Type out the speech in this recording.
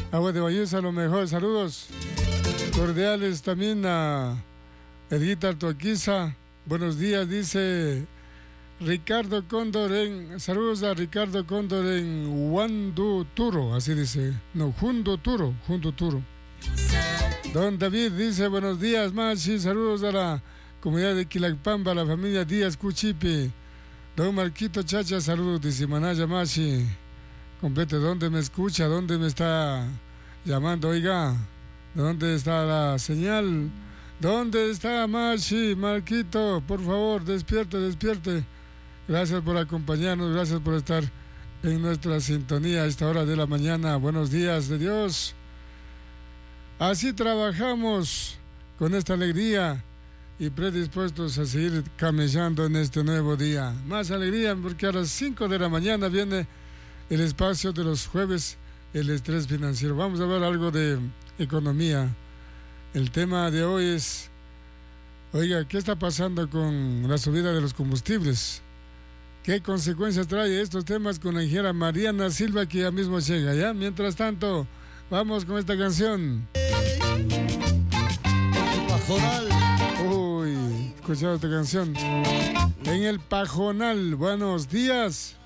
Agua de Bayusa, lo mejor. Saludos cordiales también a Edguita Artoaquiza. Buenos días, dice Ricardo Cóndor saludos a Ricardo Cóndor en Huandu Turo, así dice. No, Jundu Turo. Don David dice, buenos días, Machi. Saludos a la comunidad de Quilapamba, a la familia Díaz Cuchipi. Don Marquito Chacha, saludos, dice Manaya Machi. Complete, ¿dónde me escucha? ¿Dónde me está llamando? Oiga, ¿dónde está la señal? ¿Dónde está Machi? Marquito, por favor, despierte. Gracias por acompañarnos, gracias por estar en nuestra sintonía a esta hora de la mañana. Buenos días de Dios. Así trabajamos con esta alegría y predispuestos a seguir camellando en este nuevo día. Más alegría porque a las 5 de la mañana viene el espacio de los jueves, el estrés financiero. Vamos a ver algo de economía. El tema de hoy es, oiga, ¿qué está pasando con la subida de los combustibles? ¿Qué consecuencias trae estos temas con la ingeniera Mariana Silva, que ya mismo llega, ¿ya? Mientras tanto, vamos con esta canción. Pajonal. Uy, escuchado esta canción. En el Pajonal, buenos días.